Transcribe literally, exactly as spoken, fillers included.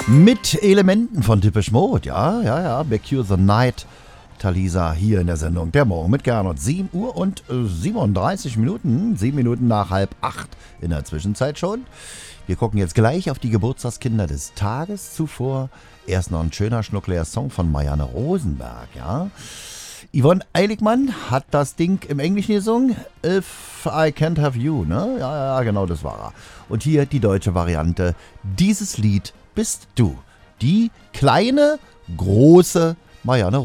Mit Elementen von Depeche Mode, ja, ja, ja, Back You the Night, Talisa hier in der Sendung Der Morgen mit Gernot. sieben Uhr und siebenunddreißig Minuten, sieben Minuten nach halb acht in der Zwischenzeit schon. Wir gucken jetzt gleich auf die Geburtstagskinder des Tages. Zuvor erst noch ein schöner schnuckliger Song von Marianne Rosenberg, ja. Yvonne Eiligmann hat das Ding im Englischen gesungen, If I Can't Have You, ne? Ja, ja, genau, das war er. Und hier die deutsche Variante, dieses Lied bist du. Die kleine, große Marianne